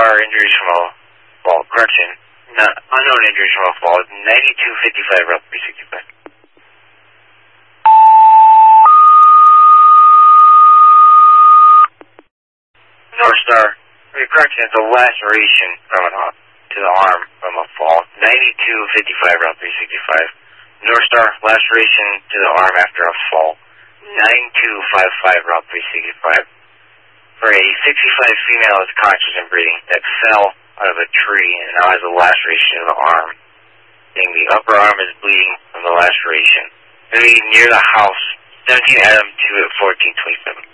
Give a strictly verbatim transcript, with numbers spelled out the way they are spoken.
Star injuries from a fall. Correction. Not unknown injuries from a fall. ninety-two fifty-five, route three sixty-five. North Star. Correction, it's a laceration from an off to the arm from a fall. ninety-two fifty-five, route three sixty-five. North Star, laceration to the arm after a fall. nine two five five, route three sixty-five. For a sixty-five female is conscious and breathing that fell out of a tree and now has a laceration in the arm. And the upper arm is bleeding from the laceration. Going to be near the house, seventeen Adam two at fourteen twenty-seven.